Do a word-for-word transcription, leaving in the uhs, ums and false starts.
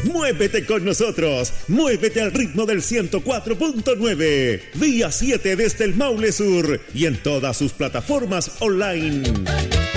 Muévete con nosotros. Muévete al ritmo del ciento cuatro punto nueve. Vía siete desde el Maule Sur y en todas sus plataformas online.